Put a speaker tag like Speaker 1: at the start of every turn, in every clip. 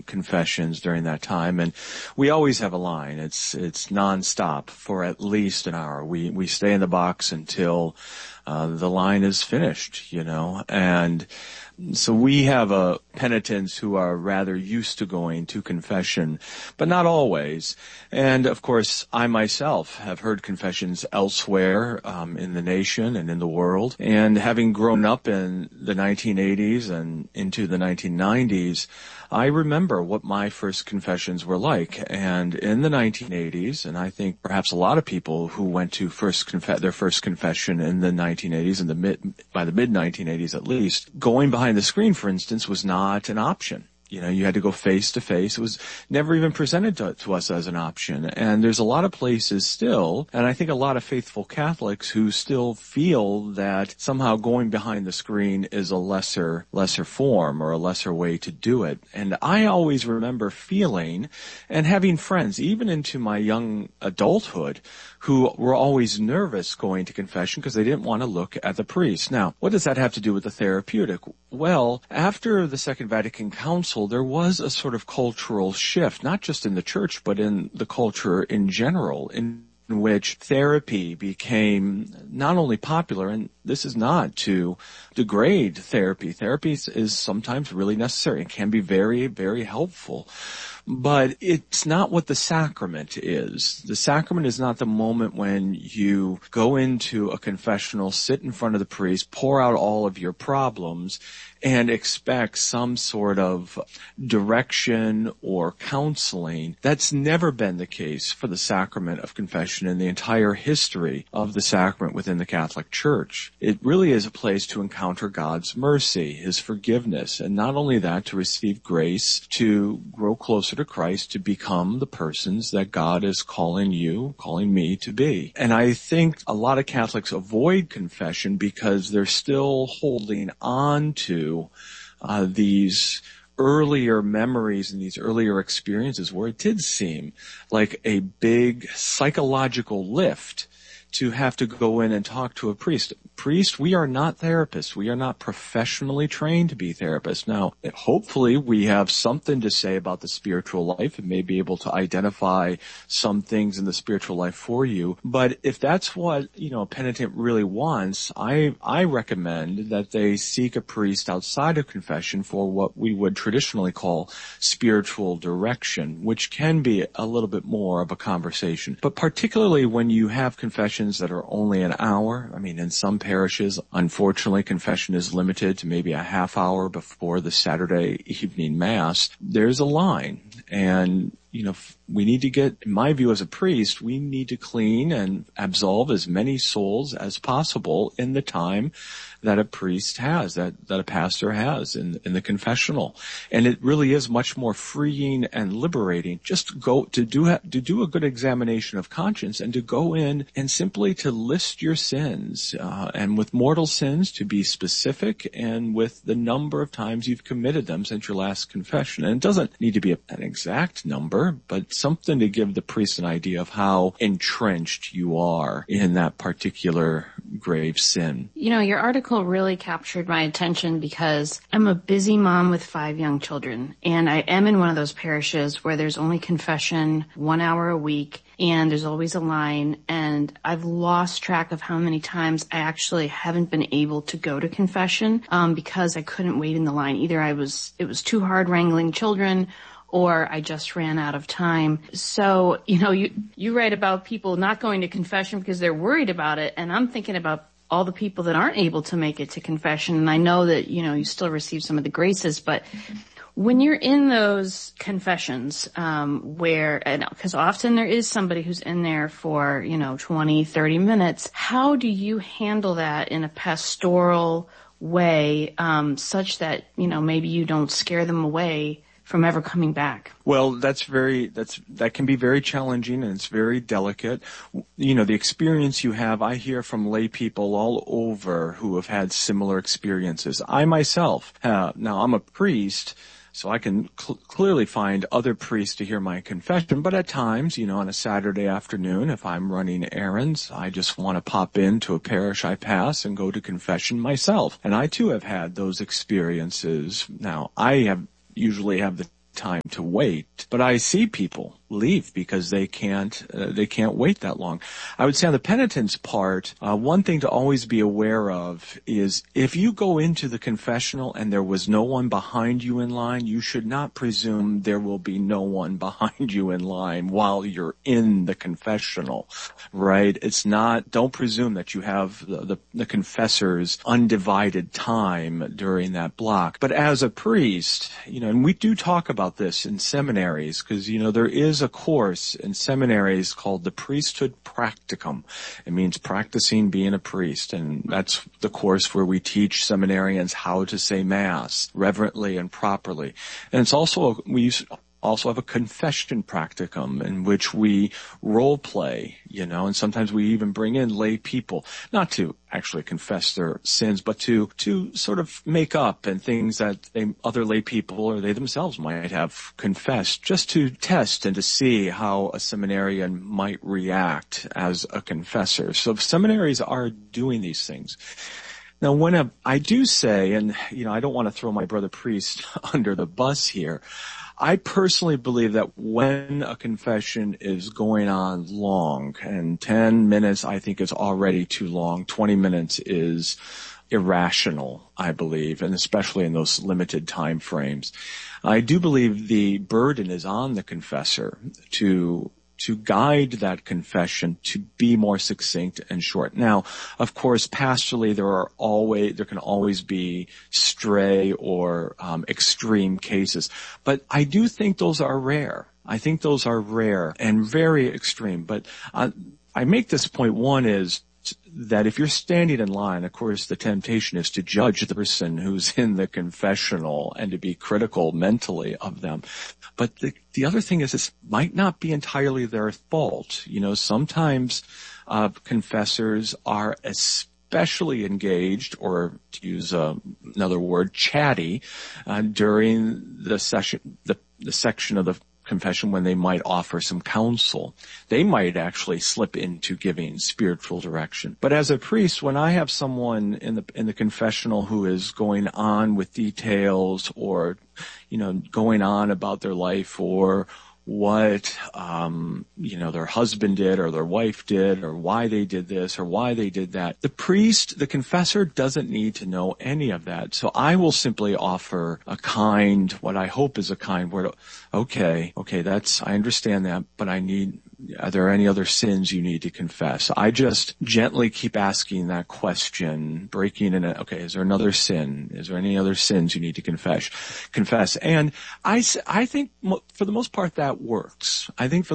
Speaker 1: confessions during that time, and we always have a line. It's nonstop for at least an hour. We stay in the box until the line is finished, and so we have penitents who are rather used to going to confession, but not always. And of course, I myself have heard confessions elsewhere in the nation and in the world. And having grown up in the 1980s and into the 1990s, I remember what my first confessions were like. And in the 1980s, and I think perhaps a lot of people who went to their first confession in the 1980s and by the mid-1980s at least, going behind the screen, for instance, was not an option. You had to go face to face. It was never even presented to us as an option. And there's a lot of places still, and I think a lot of faithful Catholics who still feel that somehow going behind the screen is a lesser form or a lesser way to do it. And I always remember feeling and having friends, even into my young adulthood, who were always nervous going to confession because they didn't want to look at the priest. Now, what does that have to do with the therapeutic? Well, after the Second Vatican Council, there was a sort of cultural shift, not just in the church, but in the culture in general, in which therapy became not only popular, and this is not to degrade therapy. Therapy is sometimes really necessary and can be very, very helpful. But it's not what the sacrament is. The sacrament is not the moment when you go into a confessional, sit in front of the priest, pour out all of your problems, and expect some sort of direction or counseling. That's never been the case for the sacrament of confession in the entire history of the sacrament within the Catholic Church. It really is a place to encounter God's mercy, His forgiveness, and not only that, to receive grace, to grow closer to Christ, to become the persons that God is calling me to be. And I think a lot of Catholics avoid confession because they're still holding on to these earlier memories and these earlier experiences where it did seem like a big psychological lift to have to go in and talk to a priest. Priest, we are not therapists. We are not professionally trained to be therapists. Now, hopefully we have something to say about the spiritual life and may be able to identify some things in the spiritual life for you. But if that's what, a penitent really wants, I recommend that they seek a priest outside of confession for what we would traditionally call spiritual direction, which can be a little bit more of a conversation. But particularly when you have confessions that are only an hour, in some parishes, unfortunately, confession is limited to maybe a half hour before the Saturday evening Mass. There's a line. And, we need to get, in my view as a priest, we need to clean and absolve as many souls as possible in the time that a priest has, that a pastor has in the confessional. And it really is much more freeing and liberating just to do a good examination of conscience and to go in and simply to list your sins, and with mortal sins to be specific and with the number of times you've committed them since your last confession. And it doesn't need to be an exact number, but something to give the priest an idea of how entrenched you are in that particular grave sin.
Speaker 2: Your article really captured my attention because I'm a busy mom with 5 young children, and I am in one of those parishes where there's only confession 1 hour a week, and there's always a line, and I've lost track of how many times I actually haven't been able to go to confession because I couldn't wait in the line. Either it was too hard wrangling children, or I just ran out of time. So, you write about people not going to confession because they're worried about it, and I'm thinking about all the people that aren't able to make it to confession. And I know that, you still receive some of the graces, but when you're in those confessions, because often there is somebody who's in there for, 20, 30 minutes, how do you handle that in a pastoral way, such that, maybe you don't scare them away from ever coming back?
Speaker 1: Well, that can be very challenging, and it's very delicate. The experience you have, I hear from lay people all over who have had similar experiences. I myself, now I'm a priest, so I can clearly find other priests to hear my confession, but at times, on a Saturday afternoon, if I'm running errands, I just want to pop into a parish I pass and go to confession myself. And I too have had those experiences. Now, I usually have the time to wait, but I see people leave because they can't wait that long. I would say on the penitent's part, one thing to always be aware of is if you go into the confessional and there was no one behind you in line, you should not presume there will be no one behind you in line while you're in the confessional, right? Don't presume that you have the confessor's undivided time during that block. But as a priest, and we do talk about this in seminaries because, there is a course in seminaries called the Priesthood Practicum. It means practicing being a priest, and that's the course where we teach seminarians how to say Mass reverently and properly. And it's also, we also have a confession practicum in which we role play, and sometimes we even bring in lay people, not to actually confess their sins, but to sort of make up and things that other lay people or they themselves might have confessed, just to test and to see how a seminarian might react as a confessor. So seminaries are doing these things. Now, I do say, and I don't want to throw my brother priest under the bus here, I personally believe that when a confession is going on long, and 10 minutes I think is already too long, 20 minutes is irrational, I believe, and especially in those limited time frames. I do believe the burden is on the confessor to guide that confession to be more succinct and short. Now, of course, pastorally, there can always be stray or extreme cases, but I do think those are rare. I think those are rare and very extreme. But I make this point. One is that if you're standing in line, of course, the temptation is to judge the person who's in the confessional and to be critical mentally of them. But the other thing is this might not be entirely their fault. Sometimes confessors are especially engaged, or to use another word, chatty, during the section of the confession when they might offer some counsel. They might actually slip into giving spiritual direction. But as a priest, when I have someone in the confessional who is going on with details or, going on about their life or what, their husband did or their wife did or why they did this or why they did that. The confessor doesn't need to know any of that. So I will simply offer what I hope is a kind word. Okay, I understand that, but are there any other sins you need to confess? I just gently keep asking that question, breaking in it. Okay, is there another sin? Is there any other sins you need to confess? And I think for the most part that works.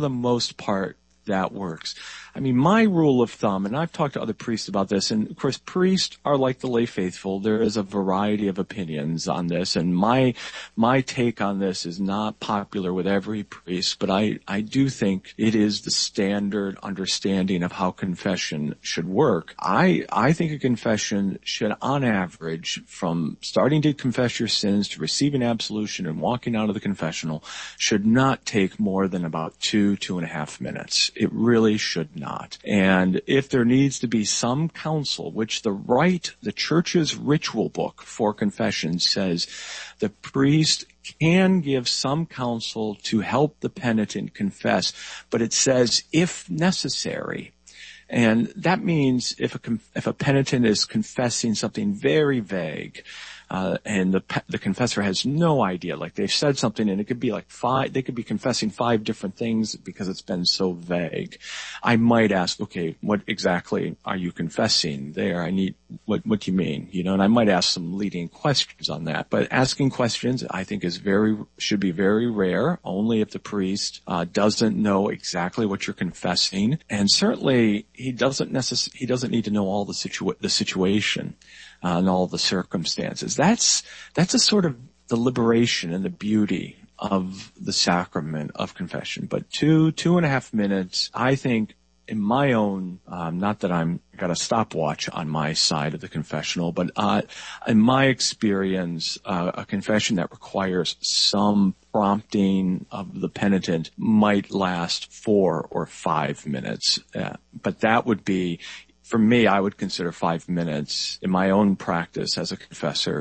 Speaker 1: I mean, my rule of thumb, and I've talked to other priests about this, and of course priests are like the lay faithful. There is a variety of opinions on this, and my take on this is not popular with every priest, but I do think it is the standard understanding of how confession should work. I think a confession should, on average, from starting to confess your sins to receiving absolution and walking out of the confessional, should not take more than about 2.5 minutes. It really should not. And if there needs to be some counsel, which the church's ritual book for confession says the priest can give some counsel to help the penitent confess, but it says if necessary. And that means if a penitent is confessing something very vague, and the confessor has no idea, like they've said something and it could be they could be confessing 5 different things because it's been so vague. I might ask, okay, what exactly are you confessing there? What do you mean? And I might ask some leading questions on that. But asking questions, I think should be very rare, only if the priest, doesn't know exactly what you're confessing. And certainly he doesn't need to know all the situation. And all the circumstances. That's a sort of the liberation and the beauty of the sacrament of confession. But 2.5 minutes, I think, in my own, not that I'm got a stopwatch on my side of the confessional, but in my experience, a confession that requires some prompting of the penitent might last 4 or 5 minutes. But that would be, for me, I would consider 5 minutes in my own practice as a confessor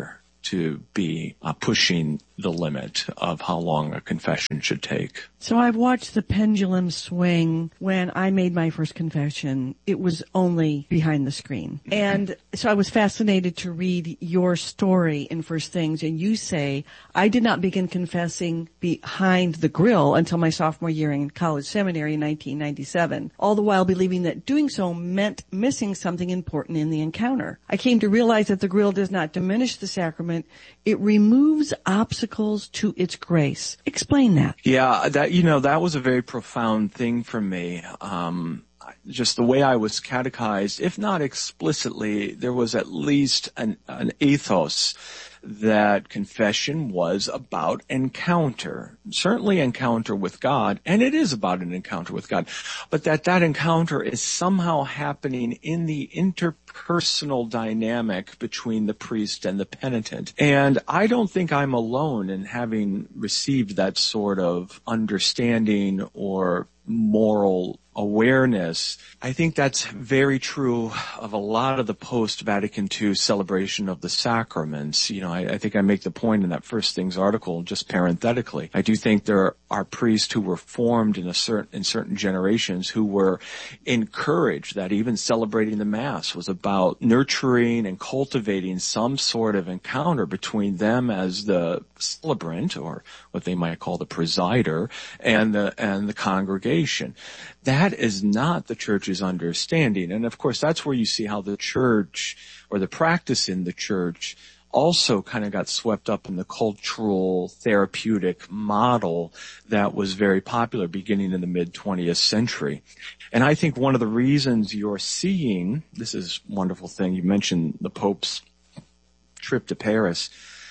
Speaker 1: to be pushing the limit of how long a confession should take.
Speaker 3: So I've watched the pendulum swing. When I made my first confession, it was only behind the screen. And so I was fascinated to read your story in First Things, and you say, I did not begin confessing behind the grill until my sophomore year in college seminary in 1997, all the while believing that doing so meant missing something important in the encounter. I came to realize that the grill does not diminish the sacrament. It removes obstacles to its grace. Explain that.
Speaker 1: Yeah, that was a very profound thing for me. Just the way I was catechized, if not explicitly, there was at least an ethos that confession was about encounter, certainly encounter with God, and it is about an encounter with God, but that encounter is somehow happening in the interpersonal dynamic between the priest and the penitent. And I don't think I'm alone in having received that sort of understanding or moral awareness. I think that's very true of a lot of the post-Vatican II celebration of the sacraments. I think I make the point in that First Things article, just parenthetically. I do think there are priests who were formed in certain generations who were encouraged that even celebrating the Mass was about nurturing and cultivating some sort of encounter between them as the celebrant, or what they might call the presider, and the congregation. That is not the Church's understanding. And of course, that's where you see how the Church, or the practice in the Church, also kind of got swept up in the cultural therapeutic model that was very popular beginning in the mid-20th century. And I think one of the reasons you're seeing, this is a wonderful thing, you mentioned the Pope's trip to Paris.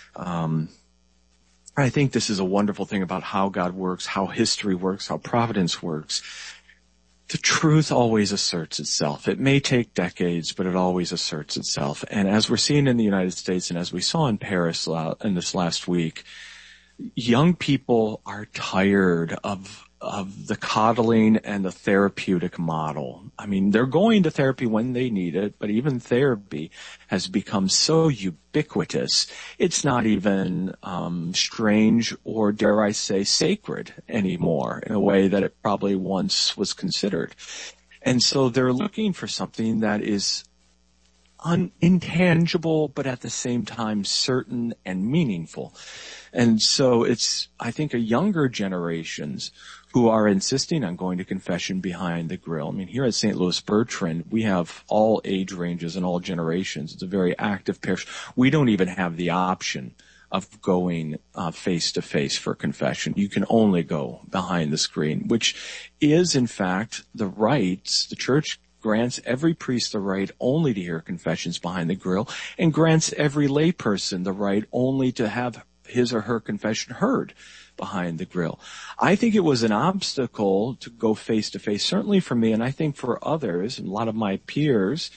Speaker 1: I think this is a wonderful thing about how God works, how history works, how providence works. The truth always asserts itself. It may take decades, but it always asserts itself. And as we're seeing in the United States, and as we saw in Paris in this last week, young people are tired of the coddling and the therapeutic model. I mean, they're going to therapy when they need it, but even therapy has become so ubiquitous, it's not even strange or, dare I say, sacred anymore in a way that it probably once was considered. And so they're looking for something that is intangible, but at the same time certain and meaningful. And so it's, I think, a younger generations who are insisting on going to confession behind the grill. I mean, here at St. Louis Bertrand, we have all age ranges and all generations. It's a very active parish. We don't even have the option of going face to face for confession. You can only go behind the screen, which is, in fact, the rights. The Church grants every priest the right only to hear confessions behind the grill, and grants every layperson the right only to have his or her confession heard behind the grill. I think it was an obstacle to go face to face, certainly for me, and I think for others, and a lot of my peers,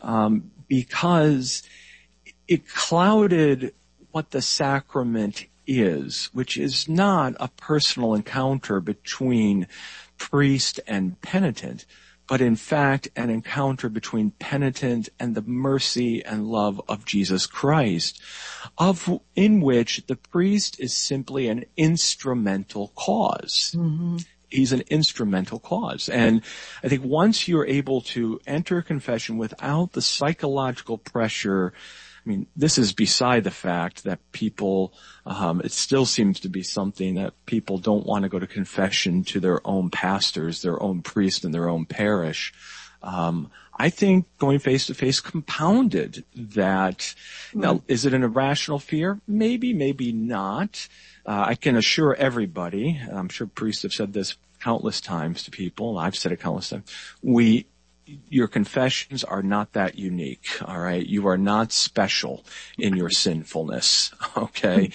Speaker 1: because it clouded what the sacrament is, which is not a personal encounter between priest and penitent, but in fact an encounter between penitent and the mercy and love of Jesus Christ, in which the priest is simply an instrumental cause. Mm-hmm. He's an instrumental cause. And I think once you're able to enter confession without the psychological pressure, I mean, this is beside the fact that people, it still seems to be something that people don't want to go to confession to their own pastors, their own priest in their own parish. I think going face to face compounded that. Now, is it an irrational fear? Maybe, maybe not. I can assure everybody, and I'm sure priests have said this countless times to people, and I've said it countless times, your confessions are not that unique, all right? You are not special in your sinfulness, okay?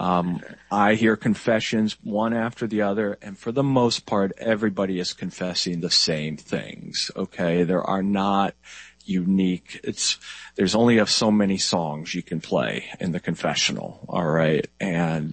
Speaker 1: I hear confessions one after the other, and for the most part, everybody is confessing the same things, okay? There are not unique, there's only so many songs you can play in the confessional, all right? And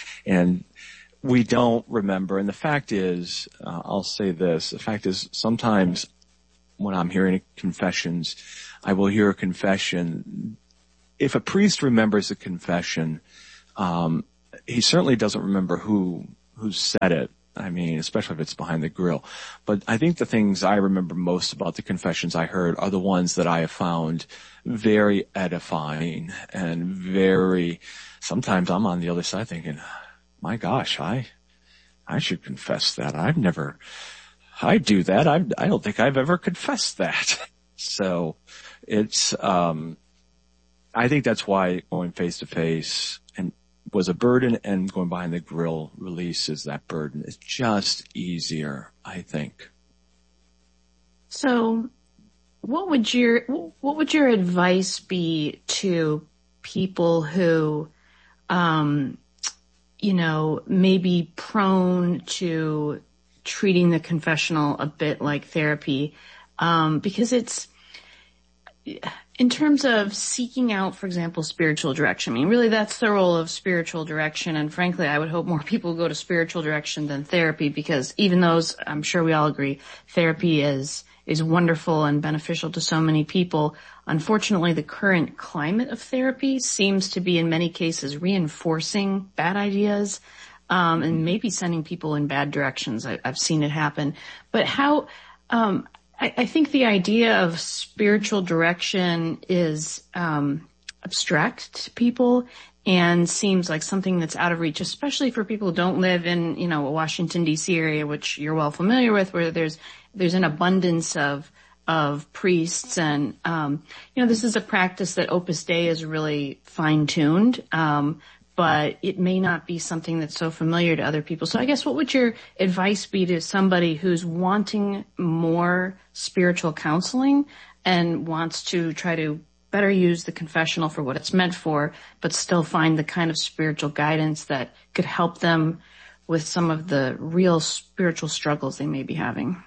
Speaker 1: we don't remember, and the fact is, I'll say this, the fact is sometimes when I'm hearing confessions, I will hear a confession if a priest remembers a confession, he certainly doesn't remember who said it. I mean, especially if it's behind the grill. But I think the things I remember most about the confessions I heard are the ones that I have found very edifying and very, sometimes I'm on the other side thinking, my gosh, I should confess that. I do that. I don't think I've ever confessed that. So it's, I think that's why going face to face and was a burden, and going behind the grill releases that burden. It's just easier, I think.
Speaker 2: So what would your advice be to people who, may be prone to treating the confessional a bit like therapy? Because it's, in terms of seeking out, for example, spiritual direction. I mean, really that's the role of spiritual direction. And frankly, I would hope more people go to spiritual direction than therapy, because even though I'm sure we all agree therapy is wonderful and beneficial to so many people, unfortunately the current climate of therapy seems to be in many cases reinforcing bad ideas, and maybe sending people in bad directions. I've seen it happen. But how, I think the idea of spiritual direction is abstract to people and seems like something that's out of reach, especially for people who don't live in, a Washington, D.C. area, which you're well familiar with, where there's an abundance of priests. And, this is a practice that Opus Dei is really fine-tuned. But it may not be something that's so familiar to other people. So I guess what would your advice be to somebody who's wanting more spiritual counseling and wants to try to better use the confessional for what it's meant for, but still find the kind of spiritual guidance that could help them with some of the real spiritual struggles they may be having?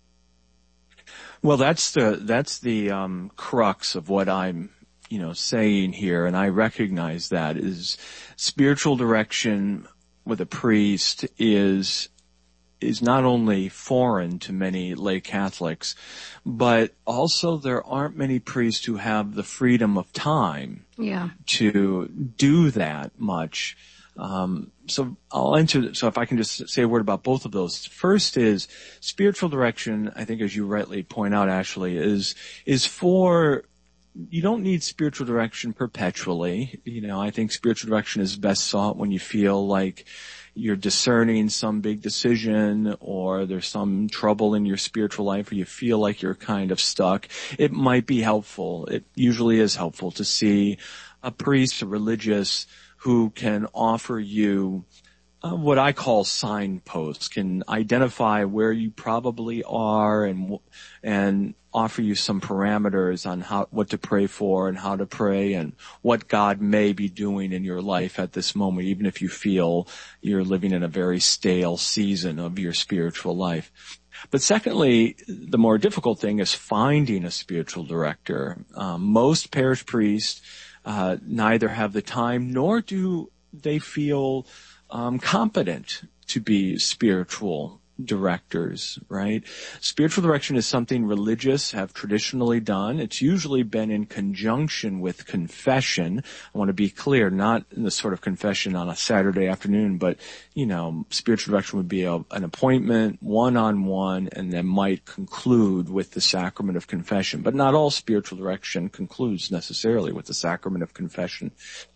Speaker 1: Well, that's the crux of what I'm saying here, and I recognize that is spiritual direction with a priest is not only foreign to many lay Catholics, but also there aren't many priests who have the freedom of time to do that much. So if I can just say a word about both of those. First is spiritual direction, I think as you rightly point out, Ashley, is for, you don't need spiritual direction perpetually. I think spiritual direction is best sought when you feel like you're discerning some big decision, or there's some trouble in your spiritual life, or you feel like you're kind of stuck. It might be helpful. It usually is helpful to see a priest, a religious, who can offer you what I call signposts, can identify where you probably are and offer you some parameters on what to pray for and how to pray and what God may be doing in your life at this moment, even if you feel you're living in a very stale season of your spiritual life. But secondly, the more difficult thing is finding a spiritual director. Most parish priests neither have the time nor do they feel competent to be spiritual directors, right? Spiritual direction is something religious have traditionally done. It's usually been in conjunction with confession. I want to be clear, not in the sort of confession on a Saturday afternoon, but, spiritual direction would be an appointment, one-on-one, and then might conclude with the sacrament of confession. But not all spiritual direction concludes necessarily with the sacrament of confession.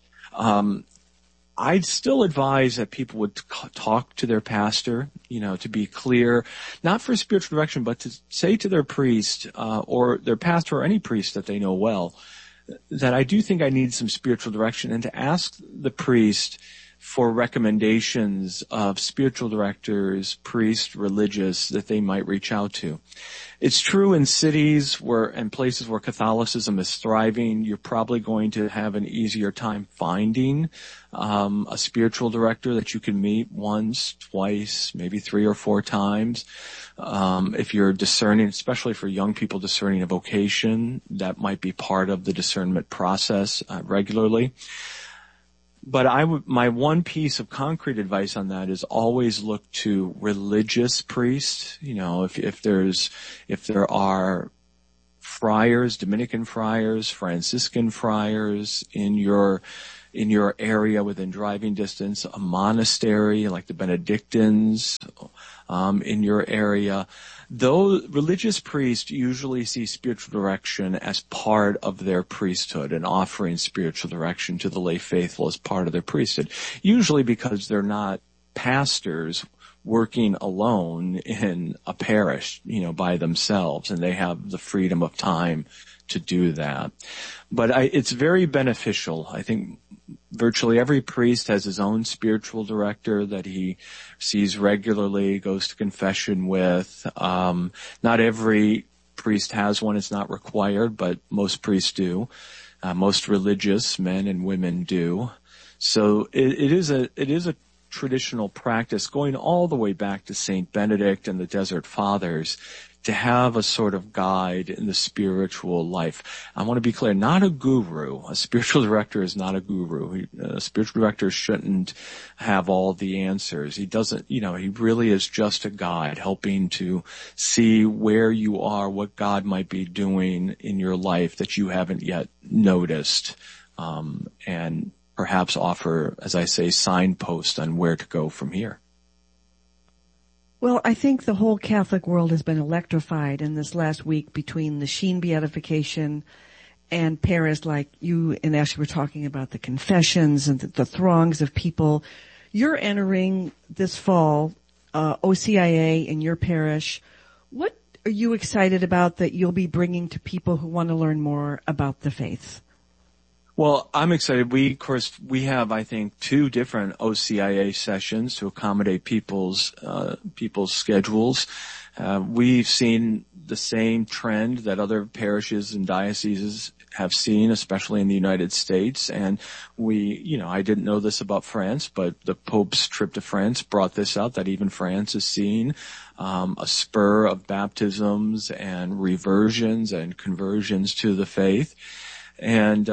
Speaker 1: I'd still advise that people would talk to their pastor, to be clear, not for spiritual direction, but to say to their priest, or their pastor or any priest that they know well, that I do think I need some spiritual direction, and to ask the priest for recommendations of spiritual directors, priests, religious that they might reach out to. It's true in cities and places where Catholicism is thriving, you're probably going to have an easier time finding a spiritual director that you can meet once, twice, maybe 3 or 4 times. If you're discerning, especially for young people discerning a vocation, that might be part of the discernment process regularly. But my one piece of concrete advice on that is always look to religious priests. If there are friars, Dominican friars, Franciscan friars in your area within driving distance, a monastery like the Benedictines in your area. Though religious priests usually see spiritual direction as part of their priesthood and offering spiritual direction to the lay faithful as part of their priesthood, usually because they're not pastors working alone in a parish, by themselves, and they have the freedom of time to do that. But it's very beneficial. I think virtually every priest has his own spiritual director that he sees regularly, goes to confession with. Not every priest has one. It's not required, but most priests do. Most religious men and women do. So it is a traditional practice going all the way back to Saint Benedict and the Desert Fathers to have a sort of guide in the spiritual life. I want to be clear, not a guru. A spiritual director is not a guru. A spiritual director shouldn't have all the answers. He doesn't, he really is just a guide, helping to see where you are, what God might be doing in your life that you haven't yet noticed, and perhaps offer, as I say, signposts on where to go from here.
Speaker 3: Well, I think the whole Catholic world has been electrified in this last week between the Sheen beatification and Paris, like you and Ashley were talking about the confessions and the throngs of people. You're entering this fall OCIA in your parish. What are you excited about that you'll be bringing to people who want to learn more about the faith?
Speaker 1: Well, I'm excited. We have, I think, 2 different OCIA sessions to accommodate people's schedules. We've seen the same trend that other parishes and dioceses have seen, especially in the United States. And I didn't know this about France, but the Pope's trip to France brought this out, that even France is seeing a spur of baptisms and reversions and conversions to the faith. And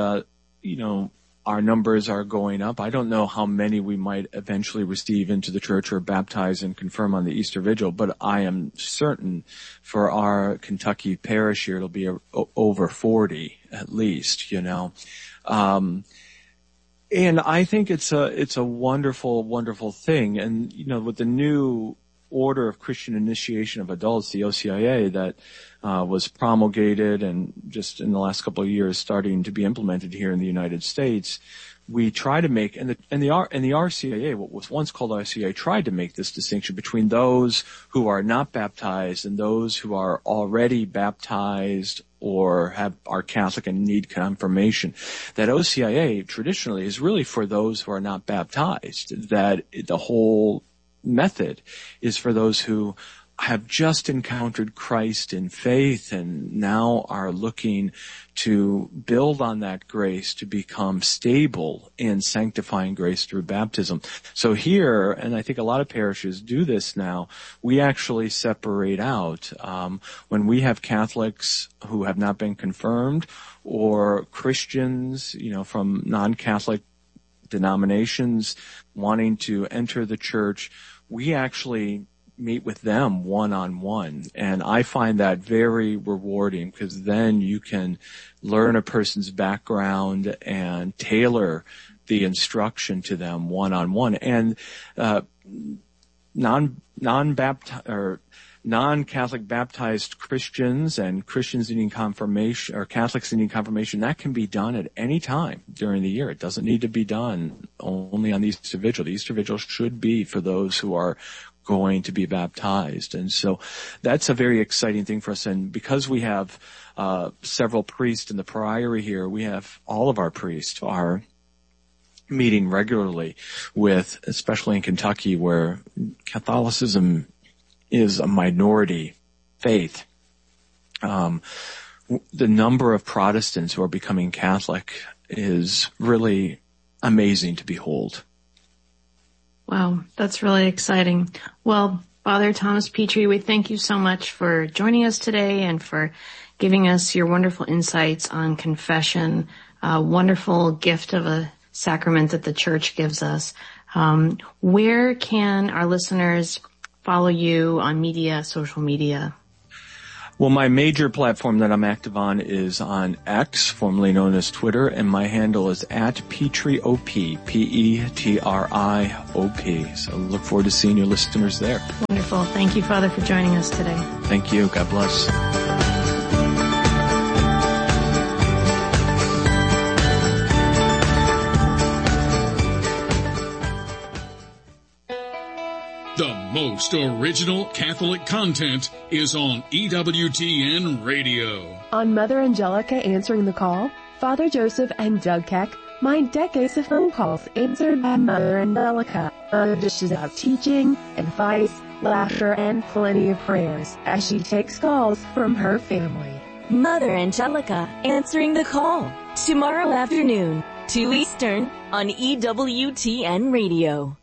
Speaker 1: our numbers are going up. I don't know how many we might eventually receive into the church or baptize and confirm on the Easter Vigil, but I am certain for our Kentucky parish here, it'll be over 40 at least, And I think it's a wonderful, wonderful thing. And, with the new Order of Christian Initiation of Adults, the OCIA, that was promulgated and just in the last couple of years starting to be implemented here in the United States, we try to make, and the RCIA, what was once called RCIA, tried to make this distinction between those who are not baptized and those who are already baptized or are Catholic and need confirmation. That OCIA traditionally is really for those who are not baptized, that the whole method is for those who have just encountered Christ in faith and now are looking to build on that grace to become stable in sanctifying grace through baptism. So here, and I think a lot of parishes do this now, we actually separate out when we have Catholics who have not been confirmed or Christians, from non-Catholic denominations wanting to enter the church, we actually meet with them one-on-one. And I find that very rewarding because then you can learn a person's background and tailor the instruction to them one-on-one. And non-Catholic baptized Christians and Christians needing confirmation or Catholics needing confirmation, that can be done at any time during the year. It doesn't need to be done only on the Easter Vigil. The Easter Vigil should be for those who are going to be baptized. And so that's a very exciting thing for us. And because we have several priests in the priory here, we have all of our priests are meeting regularly with, especially in Kentucky, where Catholicism is a minority faith. The number of Protestants who are becoming Catholic is really amazing to behold.
Speaker 2: Wow, that's really exciting. Well, Father Thomas Petrie, we thank you so much for joining us today and for giving us your wonderful insights on confession, a wonderful gift of a sacrament that the Church gives us. Where can our listeners follow you on media, social media?
Speaker 1: Well, my major platform that I'm active on is on X, formerly known as Twitter, and my handle is @PetriOP, Petriop. So look forward to seeing your listeners there.
Speaker 2: Wonderful. Thank you, Father, for joining us today.
Speaker 1: Thank you. God bless.
Speaker 4: The most original Catholic content is on EWTN Radio.
Speaker 5: On Mother Angelica Answering the Call, Father Joseph and Doug Keck mind decades of phone calls answered by Mother Angelica. Dishes of teaching, advice, laughter, and plenty of prayers as she takes calls from her family.
Speaker 6: Mother Angelica Answering the Call. Tomorrow afternoon, 2 Eastern, on EWTN Radio.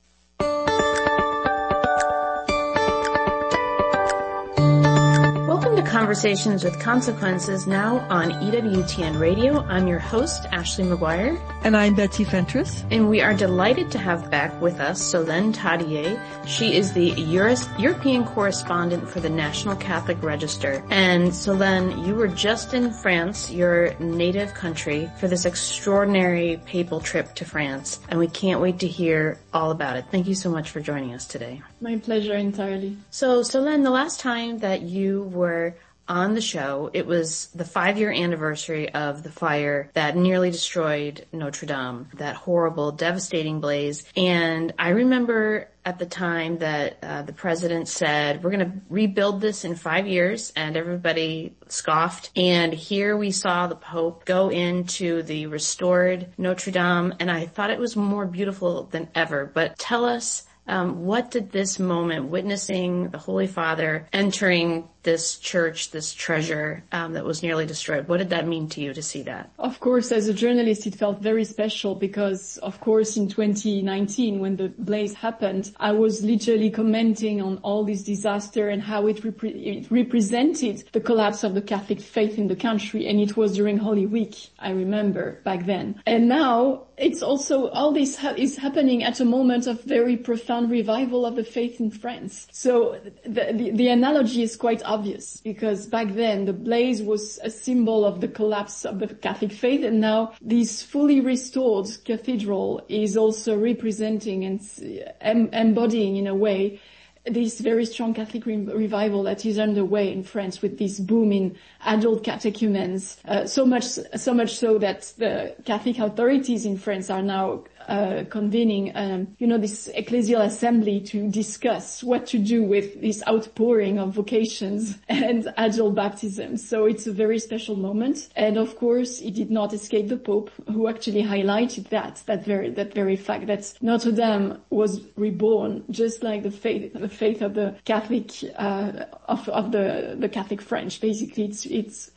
Speaker 2: Conversations with Consequences, now on EWTN Radio. I'm your host, Ashley McGuire.
Speaker 3: And I'm Betsy Fentress.
Speaker 2: And we are delighted to have back with us Solène Tadier. She is the European correspondent for the National Catholic Register. And Solène, you were just in France, your native country, for this extraordinary papal trip to France. And we can't wait to hear all about it. Thank you so much for joining us today.
Speaker 7: My pleasure entirely.
Speaker 2: So, Solène, the last time that you were on the show, it was the 5-year anniversary of the fire that nearly destroyed Notre Dame, that horrible, devastating blaze. And I remember at the time that the president said, we're going to rebuild this in 5 years, and everybody scoffed. And here we saw the Pope go into the restored Notre Dame, and I thought it was more beautiful than ever. But tell us, what did this moment, witnessing the Holy Father entering this church, this treasure that was nearly destroyed, what did that mean to you to see that?
Speaker 7: Of course, as a journalist, it felt very special because, of course, in 2019, when the blaze happened, I was literally commenting on all this disaster and how it represented the collapse of the Catholic faith in the country. And it was during Holy Week, I remember, back then. And now, it's also, all this is happening at a moment of very profound revival of the faith in France. So the analogy is quite obvious, because back then the blaze was a symbol of the collapse of the Catholic faith, and now this fully restored cathedral is also representing and embodying in a way this very strong Catholic revival that is underway in France with this boom in adult catechumens. So much so that the Catholic authorities in France are now convening, this ecclesial assembly to discuss what to do with this outpouring of vocations and adult baptisms. So it's a very special moment. And of course, it did not escape the Pope, who actually highlighted that very fact that Notre Dame was reborn, just like the faith of the Catholic, of the Catholic French. Basically, it's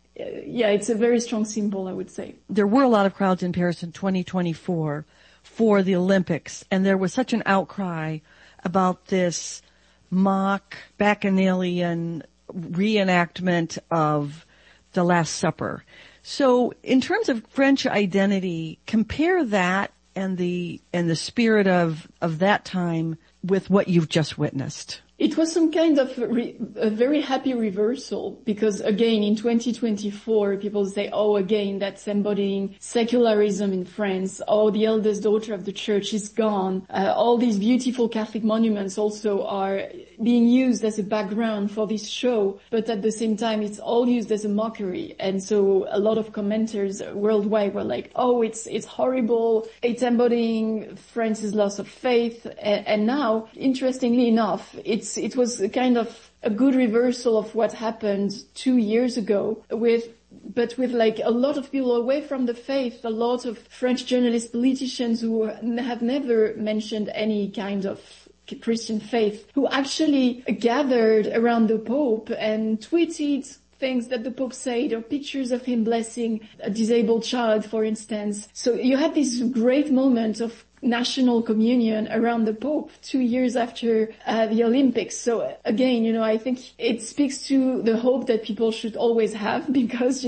Speaker 7: a very strong symbol, I would say.
Speaker 3: There were a lot of crowds in Paris in 2024 for the Olympics, and there was such an outcry about this mock bacchanalian reenactment of the Last Supper. So in terms of French identity, compare that and the spirit of that time with what you've just witnessed.
Speaker 7: It was some kind of a very happy reversal, because again, in 2024, people say, again, that's embodying secularism in France. The eldest daughter of the church is gone. All these beautiful Catholic monuments also are being used as a background for this show, but at the same time, it's all used as a mockery. And so a lot of commenters worldwide were like, it's horrible. It's embodying France's loss of faith. And now, interestingly enough, it was a kind of a good reversal of what happened 2 years ago but with like a lot of people away from the faith, a lot of French journalists, politicians who have never mentioned any kind of Christian faith, who actually gathered around the Pope and tweeted things that the Pope said, or pictures of him blessing a disabled child, for instance. So you had this great moment of national communion around the Pope 2 years after the Olympics. So again, I think it speaks to the hope that people should always have, because,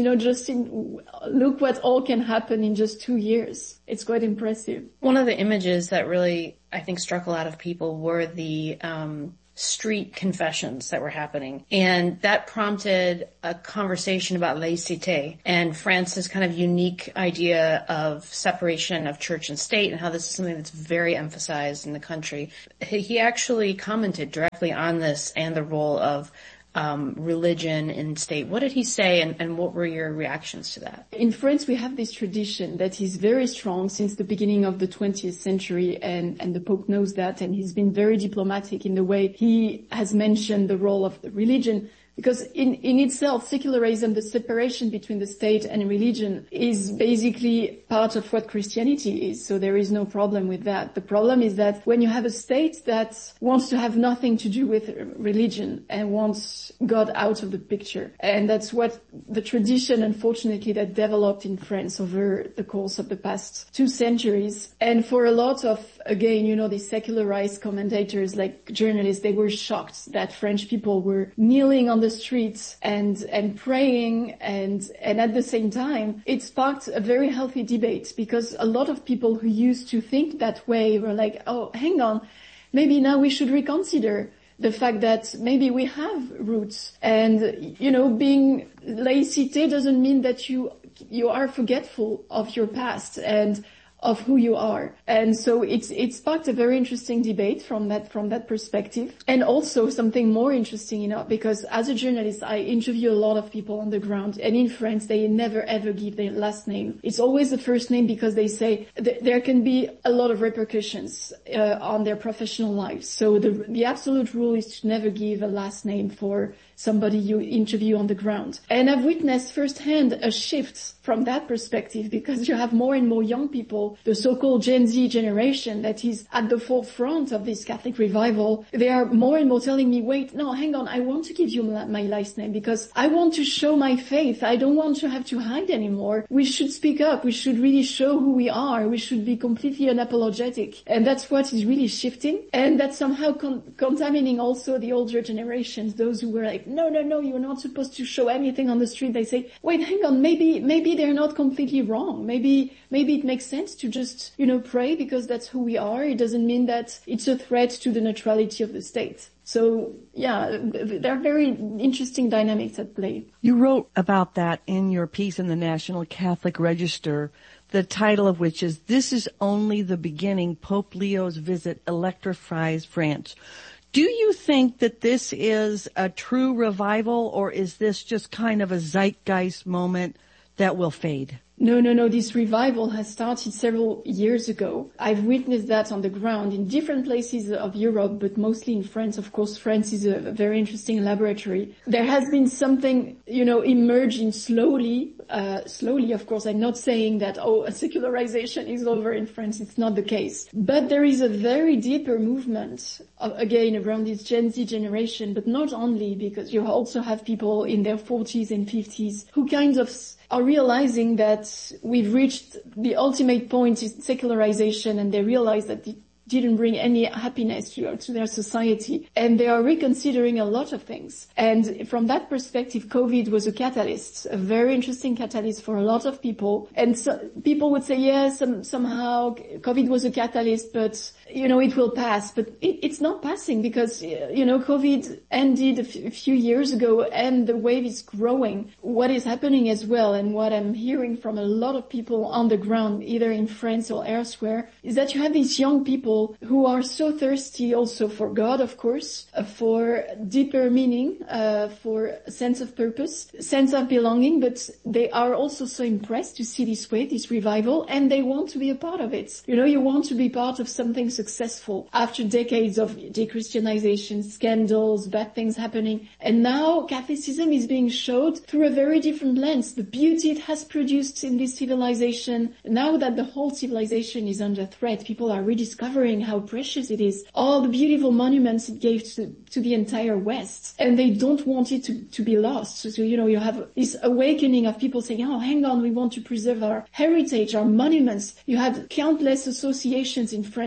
Speaker 7: look what all can happen in just 2 years. It's quite impressive.
Speaker 2: One of the images that really, I think, struck a lot of people were the street confessions that were happening. And that prompted a conversation about laïcité and France's kind of unique idea of separation of church and state and how this is something that's very emphasized in the country. He actually commented directly on this and the role of religion in state. What did he say, and what were your reactions to that?
Speaker 7: In France, we have this tradition that is very strong since the beginning of the 20th century, and the Pope knows that, and he's been very diplomatic in the way he has mentioned the role of the religion. Because in itself, secularism, the separation between the state and religion, is basically part of what Christianity is. So there is no problem with that. The problem is that when you have a state that wants to have nothing to do with religion and wants God out of the picture. And that's what the tradition, unfortunately, that developed in France over the course of the past 2 centuries. And for a lot of, again, these secularized commentators, like journalists, they were shocked that French people were kneeling on the streets and praying, and at the same time it sparked a very healthy debate, because a lot of people who used to think that way were like, oh, hang on, maybe now we should reconsider the fact that maybe we have roots, and being laïcité doesn't mean that you are forgetful of your past and of who you are. And so it sparked a very interesting debate from that perspective. And also something more interesting, because as a journalist, I interview a lot of people on the ground, and in France, they never ever give their last name. It's always the first name, because they say there can be a lot of repercussions on their professional lives. So the absolute rule is to never give a last name for somebody you interview on the ground. And I've witnessed firsthand a shift from that perspective, because you have more and more young people, the so-called Gen Z generation that is at the forefront of this Catholic revival. They are more and more telling me, wait, no, hang on, I want to give you my last name because I want to show my faith. I don't want to have to hide anymore. We should speak up. We should really show who we are. We should be completely unapologetic. And that's what is really shifting. And that's somehow contaminating also the older generations, those who were like, no, you're not supposed to show anything on the street. They say, wait, hang on, maybe they're not completely wrong. Maybe it makes sense to just, pray because that's who we are. It doesn't mean that it's a threat to the neutrality of the state. So, yeah, there are very interesting dynamics at play.
Speaker 3: You wrote about that in your piece in the National Catholic Register, the title of which is, "This is Only the Beginning, Pope Leo's Visit Electrifies France." Do you think that this is a true revival, or is this just kind of a zeitgeist moment that will fade?
Speaker 7: No. This revival has started several years ago. I've witnessed that on the ground in different places of Europe, but mostly in France. Of course, France is a very interesting laboratory. There has been something, emerging slowly. Of course, I'm not saying that, a secularization is over in France. It's not the case. But there is a very deeper movement, again, around this Gen Z generation, but not only, because you also have people in their 40s and 50s who kind of are realizing that we've reached the ultimate point in secularization, and they realize that it didn't bring any happiness to their society, and they are reconsidering a lot of things. And from that perspective, COVID was a catalyst, a very interesting catalyst for a lot of people. And so people would say, yes, somehow COVID was a catalyst, but it will pass. But it's not passing, because COVID ended a few years ago, and the wave is growing. What is happening as well, and what I'm hearing from a lot of people on the ground, either in France or elsewhere, is that you have these young people who are so thirsty also for God, of course, for deeper meaning, for a sense of purpose, sense of belonging, but they are also so impressed to see this wave, this revival, and they want to be a part of it. You want to be part of something successful after decades of dechristianization, scandals, bad things happening. And now Catholicism is being showed through a very different lens. The beauty it has produced in this civilization. Now that the whole civilization is under threat, people are rediscovering how precious it is. All the beautiful monuments it gave to the entire West. And they don't want it to be lost. So, you have this awakening of people saying, hang on, we want to preserve our heritage, our monuments. You had countless associations in France of young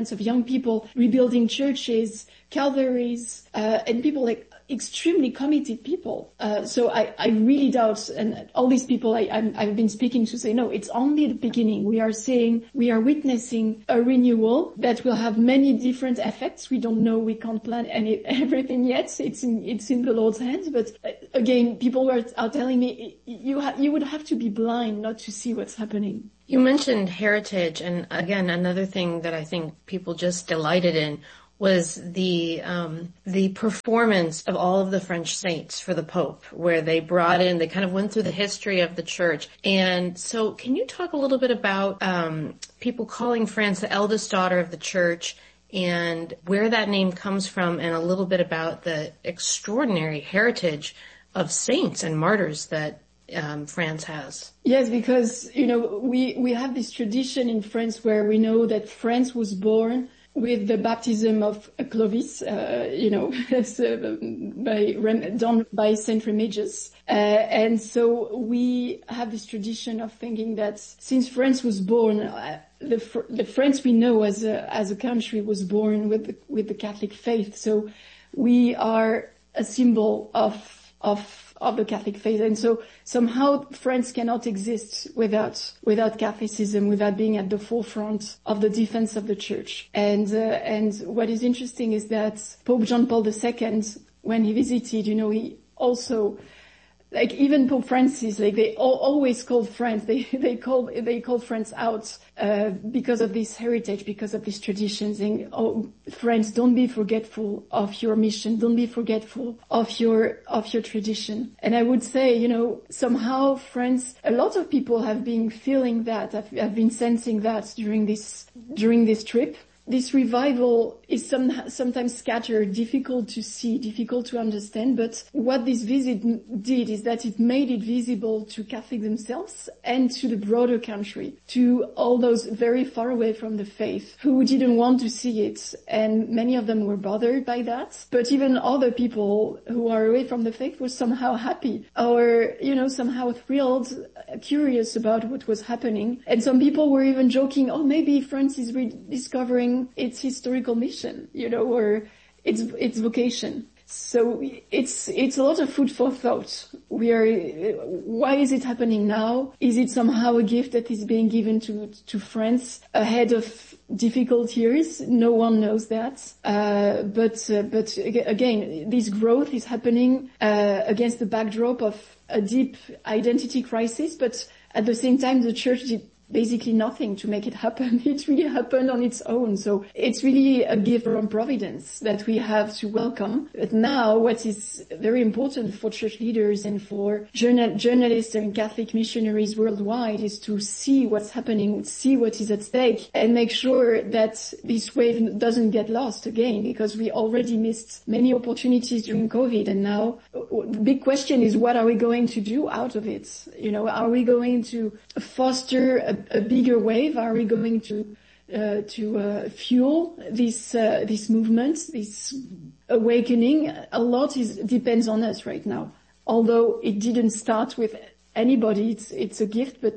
Speaker 7: young people rebuilding churches, Calvaries, and people like extremely committed people. So I really doubt, and all these people I've been speaking to say, no, it's only the beginning. We are witnessing a renewal that will have many different effects. We don't know, we can't plan everything yet. It's in the Lord's hands. But again, people are telling me, you would have to be blind not to see what's happening.
Speaker 2: You mentioned heritage, and again, another thing that I think people just delighted in was the performance of all of the French saints for the Pope, where they kind of went through the history of the church. And so can you talk a little bit about people calling France the eldest daughter of the church and where that name comes from, and a little bit about the extraordinary heritage of saints and martyrs that France has?
Speaker 7: Yes, because, we have this tradition in France where we know that France was born with the baptism of Clovis, done by Saint Remigius. And so we have this tradition of thinking that since France was born, the France we know as a country was born with the Catholic faith. So we are a symbol of the Catholic faith. And so somehow France cannot exist without Catholicism, without being at the forefront of the defense of the church. And what is interesting is that Pope John Paul II, when he visited, he also, like even Pope Francis, like they always called France, they called France out, because of this heritage, because of this tradition, saying, oh, France, don't be forgetful of your mission, don't be forgetful of your tradition. And I would say, somehow France, a lot of people have been feeling that, have been sensing that during this trip. This revival is sometimes scattered, difficult to see, difficult to understand, but what this visit did is that it made it visible to Catholics themselves and to the broader country, to all those very far away from the faith who didn't want to see it, and many of them were bothered by that. But even other people who are away from the faith were somehow happy or, somehow thrilled, curious about what was happening. And some people were even joking, oh, maybe France is rediscovering its historical mission, or its vocation. So it's a lot of food for thought. Why is it happening now? Is it somehow a gift that is being given to France ahead of difficult years? No one knows that. But again, this growth is happening against the backdrop of a deep identity crisis, but at the same time, the church did basically nothing to make it happen. It really happened on its own. So it's really a gift from Providence that we have to welcome. But now what is very important for church leaders and for journalists and Catholic missionaries worldwide is to see what's happening, see what is at stake, and make sure that this wave doesn't get lost again, because we already missed many opportunities during COVID. And now the big question is, what are we going to do out of it? Are we going to foster a bigger wave? Are we going to fuel this movement, this awakening? A lot depends on us right now. Although it didn't start with anybody, it's a gift, but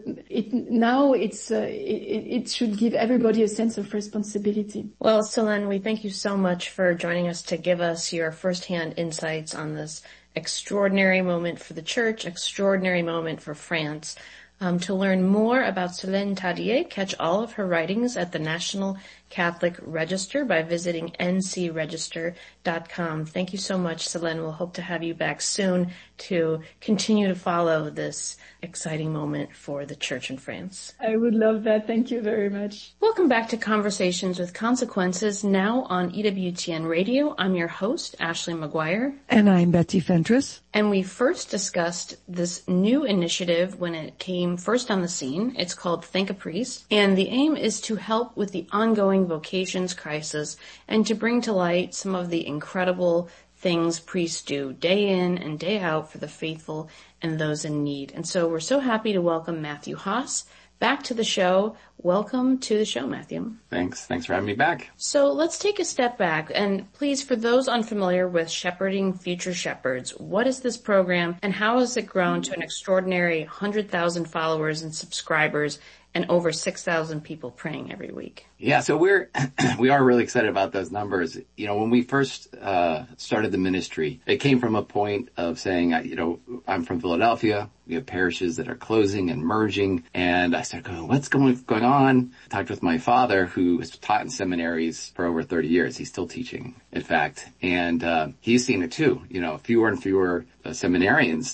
Speaker 7: it should give everybody a sense of responsibility.
Speaker 2: Well, Solène, we thank you so much for joining us to give us your firsthand insights on this extraordinary moment for the church, extraordinary moment for France. To learn more about Solène Tadier, catch all of her writings at the National Catholic Register by visiting ncregister.com. Thank you so much, Solène. We'll hope to have you back soon to continue to follow this exciting moment for the Church in France.
Speaker 7: I would love that. Thank you very much.
Speaker 2: Welcome back to Conversations with Consequences, now on EWTN Radio. I'm your host, Ashley McGuire.
Speaker 3: And I'm Betsy Fentress.
Speaker 2: And we first discussed this new initiative when it came first on the scene. It's called Think a Priest. And the aim is to help with the ongoing vocations crisis and to bring to light some of the incredible things priests do day in and day out for the faithful and those in need. And so we're so happy to welcome Matthew Haas back to the show. Welcome to the show, Matthew.
Speaker 8: Thanks for having me back.
Speaker 2: So let's take a step back, and please, for those unfamiliar with Shepherding Future Shepherds, what is this program and how has it grown to an extraordinary 100,000 followers and subscribers and over 6,000 people praying every week?
Speaker 8: Yeah, so we are really excited about those numbers. You know, when we first started the ministry, it came from a point of saying, you know, I'm from Philadelphia. We have parishes that are closing and merging. And I started going, what's going on? I talked with my father, who has taught in seminaries for over 30 years. He's still teaching, in fact. And he's seen it too. You know, fewer and fewer seminarians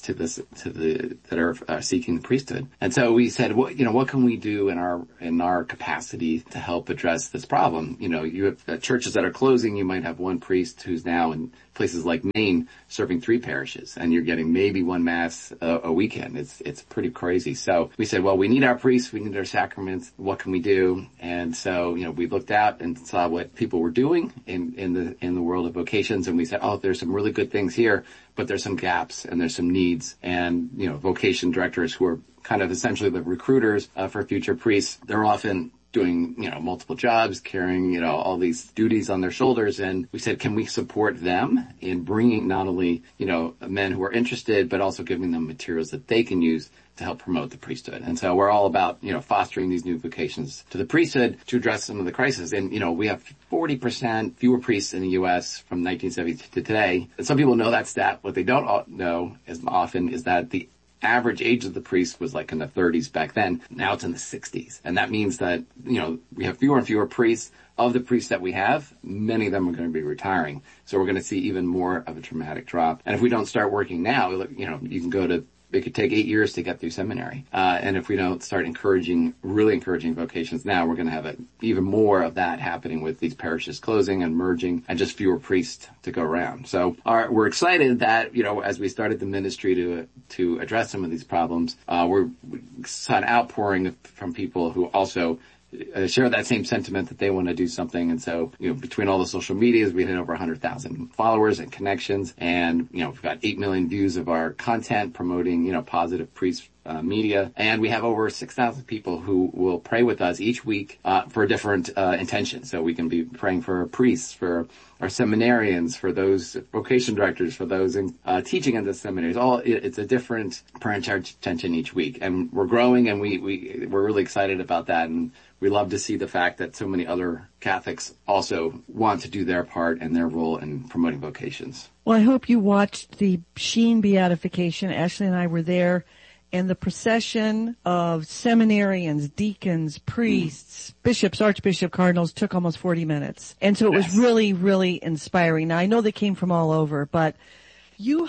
Speaker 8: that are seeking the priesthood. And so we said, what can we do in our capacity to help address this problem? You know, you have churches that are closing. You might have one priest who's now in places like Maine serving 3 parishes, and you're getting maybe one mass a weekend. It's pretty crazy. So we said, well, we need our priests, we need our sacraments. What can we do? And so, you know, we looked out and saw what people were doing in the world of vocations, and we said, oh, there's some really good things here, but there's some gaps and there's some needs. And, you know, vocation directors, who are kind of essentially the recruiters for future priests, they're often doing, you know, multiple jobs, carrying, you know, all these duties on their shoulders. And we said, can we support them in bringing not only, you know, men who are interested, but also giving them materials that they can use to help promote the priesthood. And so we're all about, you know, fostering these new vocations to the priesthood to address some of the crises. And, you know, we have 40% fewer priests in the U.S. from 1970 to today. And some people know that stat. What they don't know as often is that the average age of the priest was like in the 30s back then. Now it's in the 60s. And that means that, you know, we have fewer and fewer priests. Of the priests that we have, many of them are going to be retiring. So we're going to see even more of a dramatic drop. And if we don't start working now, you know, it could take 8 years to get through seminary. And if we don't start really encouraging vocations now, we're going to have even more of that happening with these parishes closing and merging and just fewer priests to go around. So we're excited that, you know, as we started the ministry to address some of these problems, we saw an outpouring from people who also share that same sentiment that they want to do something. And so, you know, between all the social medias, we had over 100,000 followers and connections. And, you know, we've got 8 million views of our content promoting, you know, positive priest media. And we have over 6,000 people who will pray with us each week for different intentions. So we can be praying for priests, for our seminarians, for those vocation directors, for those teaching in the seminaries. It's a different prayer and intention each week. And we're growing, and we're really excited about that. And we love to see the fact that so many other Catholics also want to do their part and their role in promoting vocations.
Speaker 3: Well, I hope you watched the Sheen beatification. Ashley and I were there, and the procession of seminarians, deacons, priests, bishops, archbishop, cardinals took almost 40 minutes. And so it was really, really inspiring. Now, I know they came from all over, but you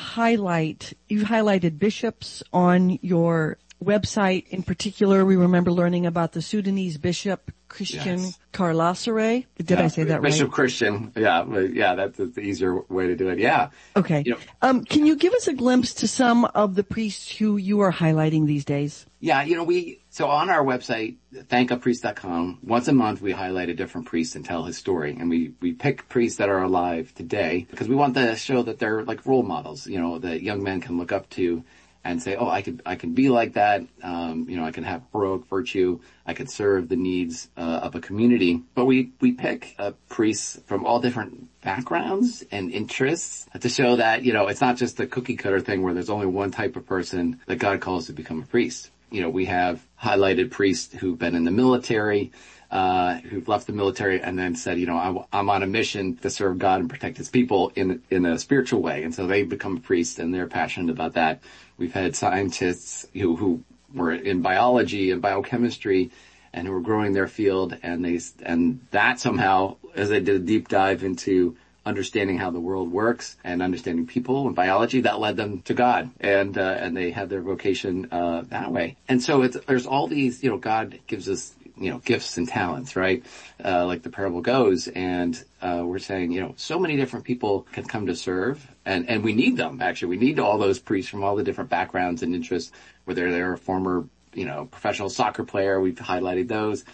Speaker 3: highlighted bishops on your website. In particular, we remember learning about the Sudanese bishop, Christian Carlasare. Did I say that right?
Speaker 8: Bishop Christian. Yeah, that's the easier way to do it. Yeah.
Speaker 3: Okay. You know, can you give us a glimpse to some of the priests who you are highlighting these days?
Speaker 8: Yeah, you know, so on our website, thankapriest.com, once a month we highlight a different priest and tell his story. And we pick priests that are alive today because we want to show that they're like role models, you know, that young men can look up to and say, oh, I can be like that. You know, I can have heroic virtue. I can serve the needs of a community. But we pick priests from all different backgrounds and interests to show that, you know, it's not just a cookie cutter thing where there's only one type of person that God calls to become a priest. You know, we have highlighted priests who've been in the military, who've left the military and then said, you know, I'm on a mission to serve God and protect his people in a spiritual way. And so they become a priest and they're passionate about that. We've had scientists who were in biology and biochemistry and who were growing their field, and that somehow, as they did a deep dive into understanding how the world works and understanding people and biology, that led them to God, and they had their vocation that way. And so there's all these, you know, God gives us, you know, gifts and talents, right? Like the parable goes, and we're saying, you know, so many different people can come to serve, and we need them, actually. We need all those priests from all the different backgrounds and interests, whether they're a former, you know, professional soccer player, we've highlighted those.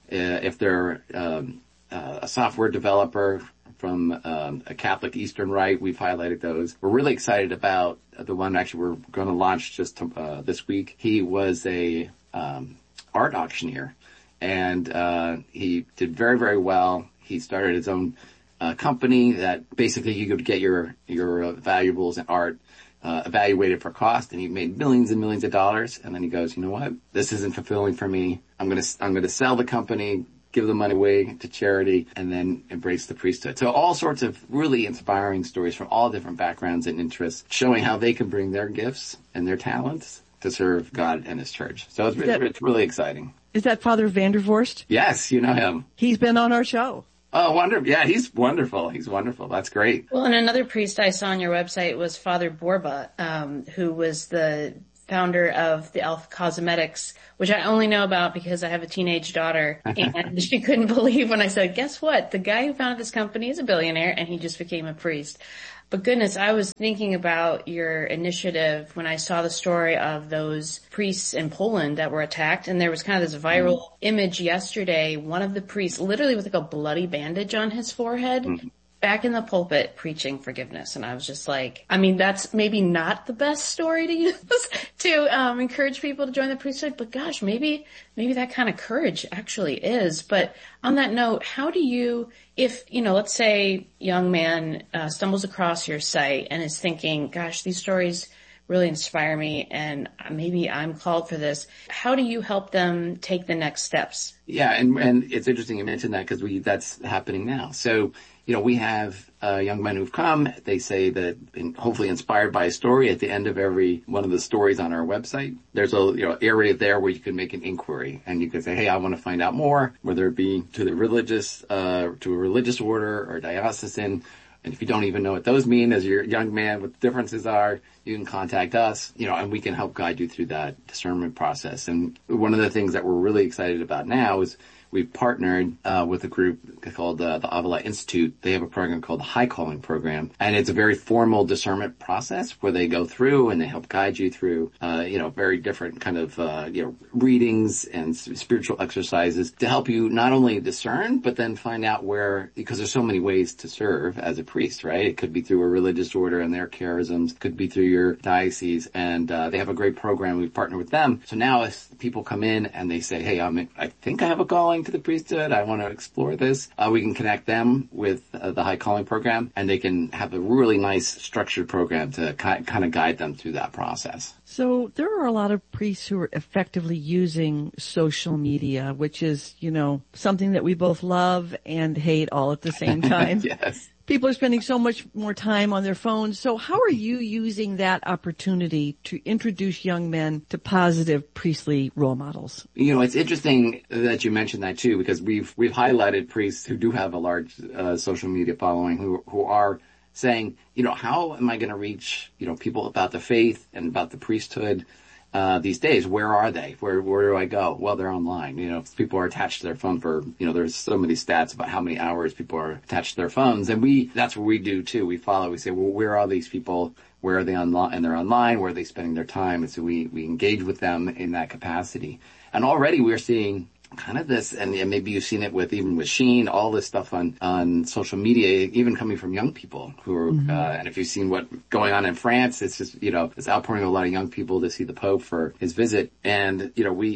Speaker 8: If they're a software developer from a Catholic Eastern Rite, we've highlighted those. We're really excited about the one actually we're going to launch just this week. He was a art auctioneer, and he did very, very well. He started his own company that basically you could get your valuables and art evaluated for cost, and he made millions and millions of dollars. And then he goes, you know what? This isn't fulfilling for me. I'm going to sell the company, give the money away to charity, and then embrace the priesthood. So all sorts of really inspiring stories from all different backgrounds and interests, showing how they can bring their gifts and their talents to serve God and His church. So it's really exciting.
Speaker 3: Is that Father Vandervorst?
Speaker 8: Yes, you know him.
Speaker 3: He's been on our show.
Speaker 8: Oh, wonderful. Yeah, he's wonderful. He's wonderful. That's great.
Speaker 2: Well, and another priest I saw on your website was Father Borba, who was the founder of the Elf Cosmetics, which I only know about because I have a teenage daughter, and she couldn't believe when I said, guess what? The guy who founded this company is a billionaire, and he just became a priest. But goodness, I was thinking about your initiative when I saw the story of those priests in Poland that were attacked, and there was kind of this viral image yesterday, one of the priests literally with like a bloody bandage on his forehead, back in the pulpit preaching forgiveness. And I was just like, I mean, that's maybe not the best story to use to encourage people to join the priesthood, but gosh, maybe that kind of courage actually is. But on that note, how do you, if, let's say young man stumbles across your site and is thinking, gosh, these stories really inspire me and maybe I'm called for this. How do you help them take the next steps?
Speaker 8: Yeah, and it's interesting you mentioned that because that's happening now. So, we have young men who've come. They say that, hopefully inspired by a story, at the end of every one of the stories on our website, there's a area there where you can make an inquiry and you can say, hey, I want to find out more, whether it be to a religious order or diocesan. And if you don't even know what those mean as your young man, what the differences are, you can contact us, and we can help guide you through that discernment process. And one of the things that we're really excited about now is we've partnered with a group called the Avila Institute. They have a program called the High Calling Program, and it's a very formal discernment process where they go through and they help guide you through, very different kind of, readings and spiritual exercises to help you not only discern, but then find out because there's so many ways to serve as a priest, right? It could be through a religious order and their charisms, could be through your diocese, and they have a great program. We've partnered with them. So now if people come in and they say, hey, I think I have a calling to the priesthood, I want to explore this, we can connect them with the High Calling Program, and they can have a really nice structured program to kind of guide them through that process.
Speaker 3: So there are a lot of priests who are effectively using social media, which is, something that we both love and hate all at the same time.
Speaker 8: Yes.
Speaker 3: People are spending so much more time on their phones. So how are you using that opportunity to introduce young men to positive priestly role models?
Speaker 8: It's interesting that you mentioned that too, because we've highlighted priests who do have a large social media following who are saying, how am I going to reach, people about the faith and about the priesthood these days? Where are they? Where do I go? Well, they're online. People are attached to their phone for, there's so many stats about how many hours people are attached to their phones. And that's what we do too. We say, well, where are these people? Where are they online? And they're online. Where are they spending their time? And so we engage with them in that capacity. And already we're seeing kind of this, and maybe you've seen it even with Sheen, all this stuff on social media, even coming from young people who are, and if you've seen what's going on in France, it's just, it's outpouring of a lot of young people to see the Pope for his visit. And,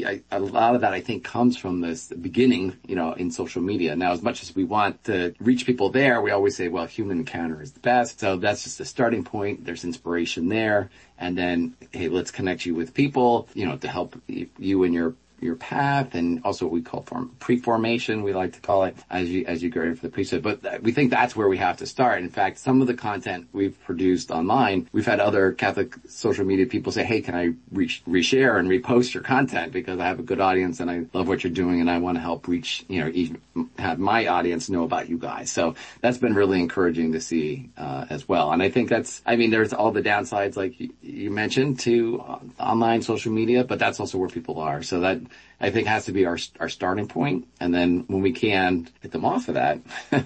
Speaker 8: a lot of that I think comes from this beginning, in social media. Now, as much as we want to reach people there, we always say, well, human encounter is the best. So that's just a starting point. There's inspiration there. And then, hey, let's connect you with people, to help you in your path, and also what we call pre-formation, we like to call it, as you go ready for the priesthood. But we think that's where we have to start. In fact, some of the content we've produced online, we've had other Catholic social media people say, hey, can I reshare and repost your content because I have a good audience and I love what you're doing and I want to help reach, even have my audience know about you guys. So that's been really encouraging to see as well. And I think there's all the downsides like you mentioned to online social media, but that's also where people are. So that I think has to be our starting point. And then when we can get them off of that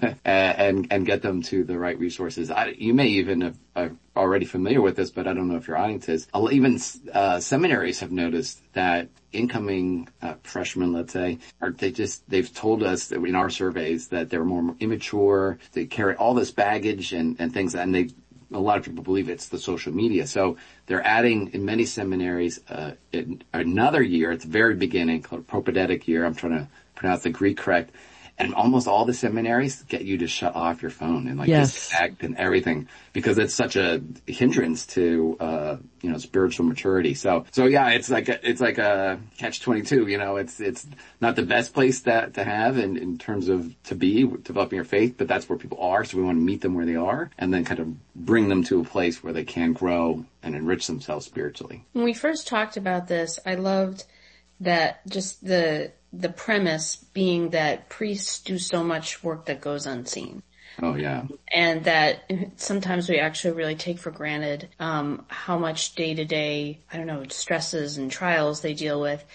Speaker 8: and get them to the right resources. You may even are already familiar with this, but I don't know if your audience is. Even seminaries have noticed that incoming freshmen, let's say, they've told us that in our surveys that they're more immature. They carry all this baggage and things, and a lot of people believe it's the social media. So they're adding in many seminaries another year at the very beginning called propedeutic year. I'm trying to pronounce the Greek correct. And almost all the seminaries get you to shut off your phone and disconnect and everything, because it's such a hindrance to, spiritual maturity. So yeah, it's like a catch-22, it's not the best place to have in terms of to be developing your faith, but that's where people are. So we want to meet them where they are and then kind of bring them to a place where they can grow and enrich themselves spiritually.
Speaker 2: When we first talked about this, I loved that just the premise being that priests do so much work that goes unseen.
Speaker 8: Oh, yeah.
Speaker 2: And that sometimes we actually really take for granted how much day-to-day, stresses and trials they deal with.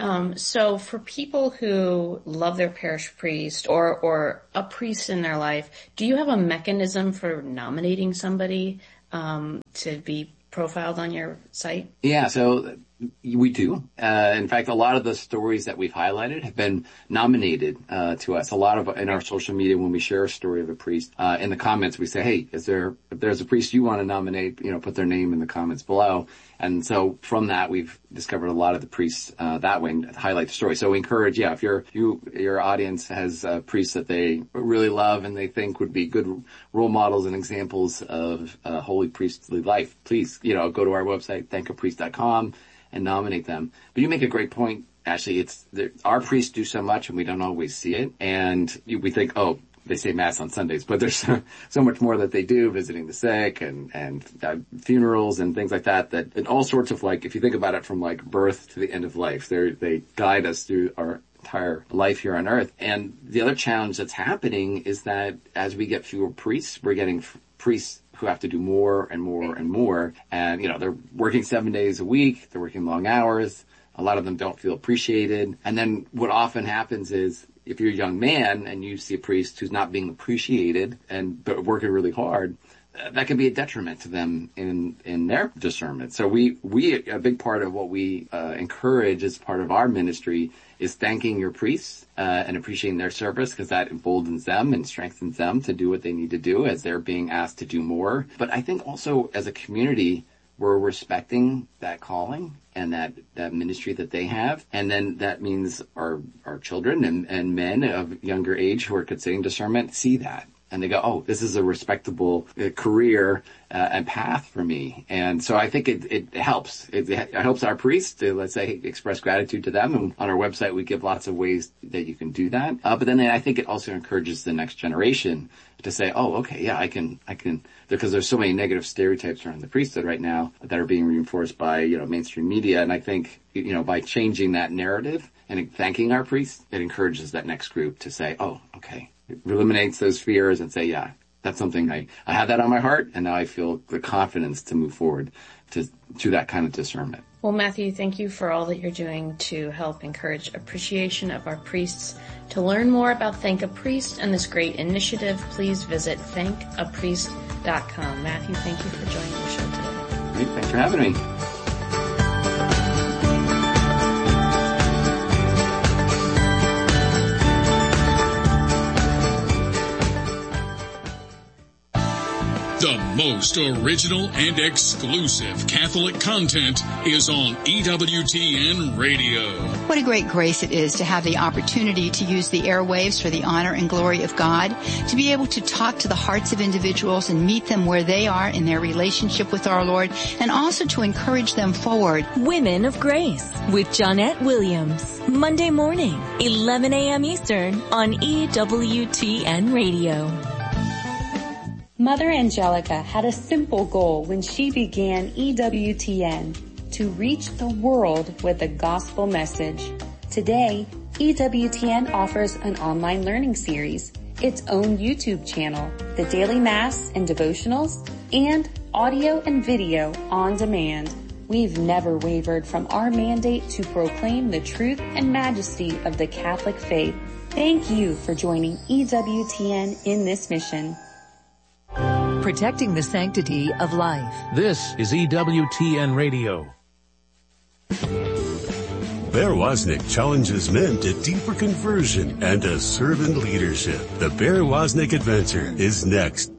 Speaker 2: So for people who love their parish priest or a priest in their life, do you have a mechanism for nominating somebody to be profiled on your site?
Speaker 8: Yeah, so we do. In fact, a lot of the stories that we've highlighted have been nominated to us. A lot of in our social media, when we share a story of a priest, in the comments we say, hey, if there's a priest you want to nominate, put their name in the comments below. And so from that, we've discovered a lot of the priests that way to highlight the story. So we encourage, if your audience has priests that they really love and they think would be good role models and examples of holy priestly life, please, go to our website, thankapriest.com, and nominate them. But you make a great point, Ashley. Our priests do so much and we don't always see it. And we think, they say Mass on Sundays, but there's so much more that they do, visiting the sick and funerals and things like that, and all sorts of if you think about it from birth to the end of life, they guide us through our entire life here on earth. And the other challenge that's happening is that as we get fewer priests, we're getting priests who have to do more and more and more. And, they're working 7 days a week. They're working long hours. A lot of them don't feel appreciated. And then what often happens is, if you're a young man and you see a priest who's not being appreciated but working really hard, that can be a detriment to them in their discernment. So we a big part of what we encourage as part of our ministry is thanking your priests and appreciating their service, because that emboldens them and strengthens them to do what they need to do as they're being asked to do more. But I think also as a community, we're respecting that calling and that ministry that they have. And then that means our children and men of younger age who are considering discernment see that. And they go, this is a respectable career and path for me. And so I think it helps. It helps our priests to, let's say, express gratitude to them. And on our website, we give lots of ways that you can do that. But then I think it also encourages the next generation to say, I can, because there's so many negative stereotypes around the priesthood right now that are being reinforced by, mainstream media. And I think, by changing that narrative and thanking our priests, it encourages that next group to say, it eliminates those fears and say, that's something I had that on my heart, and now I feel the confidence to move forward to that kind of discernment.
Speaker 2: Well, Matthew, thank you for all that you're doing to help encourage appreciation of our priests. To learn more about Thank a Priest and this great initiative, please visit thankapriest.com. Matthew, thank you for joining the show today.
Speaker 8: Great, thanks for having me.
Speaker 4: The most original and exclusive Catholic content is on EWTN Radio.
Speaker 9: What a great grace it is to have the opportunity to use the airwaves for the honor and glory of God, to be able to talk to the hearts of individuals and meet them where they are in their relationship with our Lord, and also to encourage them forward.
Speaker 6: Women of Grace with Jonette Williams. Monday morning, 11 a.m. Eastern on EWTN Radio.
Speaker 10: Mother Angelica had a simple goal when she began EWTN: to reach the world with the gospel message. Today, EWTN offers an online learning series, its own YouTube channel, the daily mass and devotionals, and audio and video on demand. We've never wavered from our mandate to proclaim the truth and majesty of the Catholic faith. Thank you for joining EWTN in this mission.
Speaker 11: Protecting the sanctity of life.
Speaker 12: This is EWTN Radio.
Speaker 13: Bear Wozniak challenges men to deeper conversion and to servant leadership. The Bear Wozniak Adventure is next.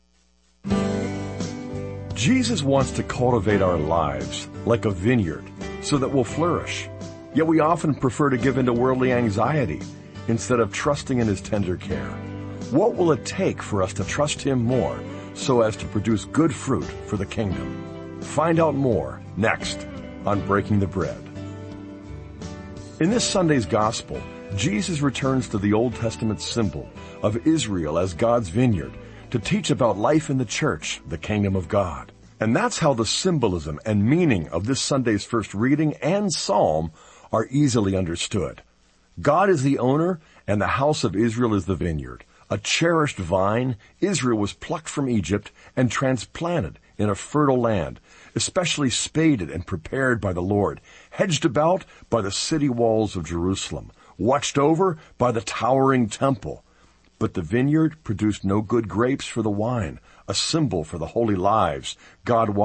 Speaker 14: Jesus wants to cultivate our lives like a vineyard so that we'll flourish. Yet we often prefer to give into worldly anxiety instead of trusting in His tender care? What will it take for us to trust Him more so as to produce good fruit for the kingdom? Find out more next on Breaking the Bread. In this Sunday's Gospel, Jesus returns to the Old Testament symbol of Israel as God's vineyard to teach about life in the church, the kingdom of God. And that's how the symbolism and meaning of this Sunday's first reading and psalm are easily understood. God is the owner, and the house of Israel is the vineyard. A cherished vine, Israel was plucked from Egypt and transplanted in a fertile land, especially spaded and prepared by the Lord, hedged about by the city walls of Jerusalem, watched over by the towering temple. But the vineyard produced no good grapes for the wine, a symbol for the holy lives God